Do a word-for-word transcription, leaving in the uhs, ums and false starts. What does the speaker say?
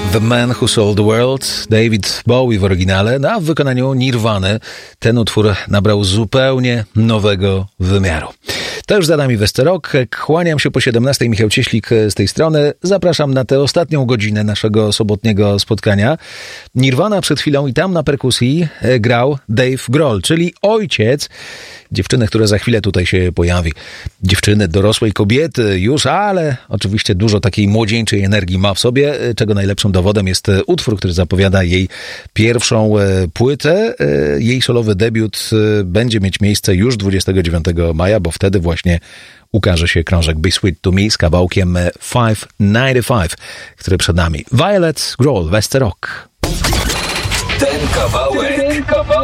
The Man Who Sold the World, David Bowie w oryginale, no a w wykonaniu Nirwany ten utwór nabrał zupełnie nowego wymiaru. To już za nami Westerok. Kłaniam się po siedemnastej. Michał Cieślik z tej strony. Zapraszam na tę ostatnią godzinę naszego sobotniego spotkania. Nirvana przed chwilą i tam na perkusji grał Dave Grohl, czyli ojciec dziewczyny, która za chwilę tutaj się pojawi. Dziewczyny, dorosłej kobiety już, ale oczywiście dużo takiej młodzieńczej energii ma w sobie, czego najlepszym dowodem jest utwór, który zapowiada jej pierwszą płytę. Jej solowy debiut będzie mieć miejsce już dwudziestego dziewiątego maja, bo wtedy właśnie ukaże się krążek Be Sweet to Me z kawałkiem pięćset dziewięćdziesiąt pięć, który przed nami. Violet Grohl, Westerok. Ten kawałek, ten kawałek